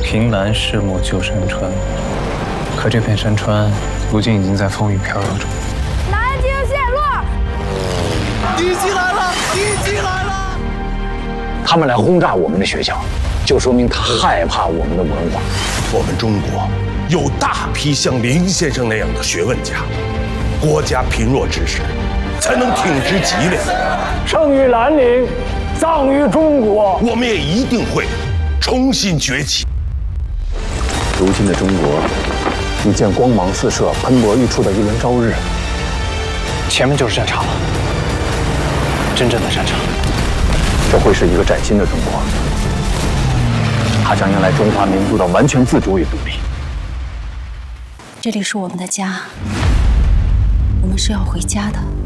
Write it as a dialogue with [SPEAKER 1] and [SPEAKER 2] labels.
[SPEAKER 1] 凭栏拭目旧山川，可这片山川如今已经在风雨飘摇中。
[SPEAKER 2] 南京陷落！
[SPEAKER 3] 敌机来了！敌机来了！
[SPEAKER 4] 他们来轰炸我们的学校，就说明他害怕我们的文化。
[SPEAKER 5] 我们中国有大批像林先生那样的学问家，国家贫弱之时，才能挺直脊梁。
[SPEAKER 6] 生于兰陵，葬于中国。
[SPEAKER 5] 我们也一定会重新崛起。
[SPEAKER 4] 如今的中国，已见光芒四射、喷薄欲出的一轮朝日。
[SPEAKER 1] 前面就是战场了，真正的战场。
[SPEAKER 4] 这会是一个崭新的中国，它将迎来中华民族的完全自主与独立。
[SPEAKER 7] 这里是我们的家，我们是要回家的。